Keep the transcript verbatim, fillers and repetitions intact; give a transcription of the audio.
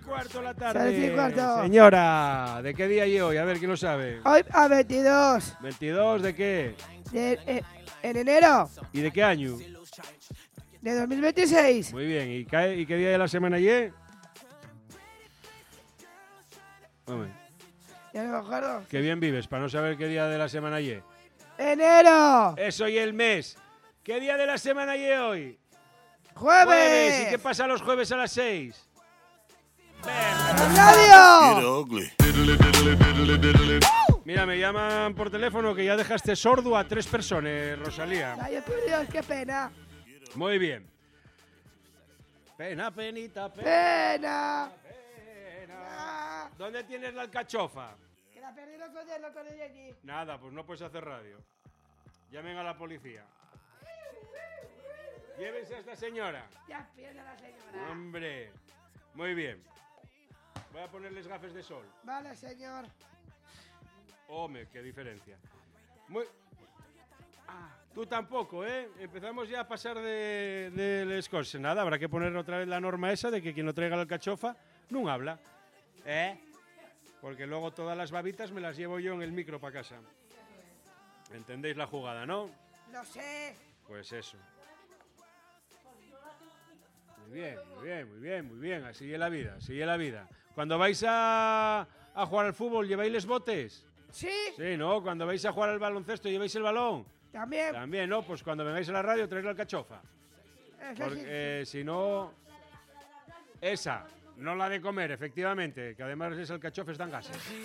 cuarto de la tarde. Seis y cuarto. Señora, ¿de qué día y hoy? A ver, ¿quién lo sabe? Hoy a veintidós. ¿veintidós de qué? De, eh, en enero ¿Y de qué año? de dos mil veintiséis. Muy bien. ¿Y qué, y qué día de la semana y? Hombre, Ya no me acuerdo. qué bien vives para no saber qué día de la semana y. ¡Enero! Eso y el mes. ¿Qué día de la semana y hoy? ¡Jueves! ¿Y qué pasa los jueves a las seis? ¡Radio! Mira, me llaman por teléfono que ya dejaste sordo a tres personas, Rosalía. Ay, por Dios, qué pena. Muy bien. Pena, penita, pena. ¡Pena! pena. Ah, ¿Dónde tienes la alcachofa? que la perdí los otro día, lo con ella allí. Nada, pues no puedes hacer radio. Llamen a la policía. Llévense a esta señora. Ya pierde la señora. Hombre. Muy bien. Voy a ponerles gafas de sol. Vale, señor. Hombre, qué diferencia. Muy... Ah, tú tampoco, ¿eh? Empezamos ya a pasar de, de les cosas. Nada, habrá que poner otra vez la norma esa de que quien no traiga la alcachofa no habla. ¿Eh? Porque luego todas las babitas me las llevo yo en el micro para casa. ¿Entendéis la jugada, no? Lo sé. Pues eso. Muy bien, muy bien, muy bien, muy bien. Así es la vida, así es la vida. Cuando vais a, a jugar al fútbol, ¿lleváis los botes? ¿Sí? Sí, ¿no? Cuando vais a jugar al baloncesto, ¿lleváis el balón? También. También, ¿no? Pues cuando vengáis a la radio, traéis la alcachofa. Eso Porque sí. eh, si no... Esa, no la de comer, efectivamente, que además es alcachofes dan gases.